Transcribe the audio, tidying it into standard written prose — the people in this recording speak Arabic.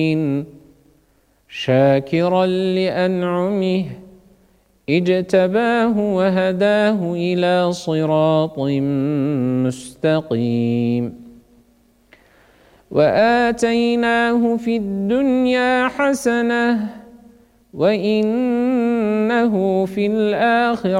شاكرا لأنعمه اجتباه وهداه إلى صراط مستقيم وآتيناه في الدنيا حسنة وإنه في الآخرة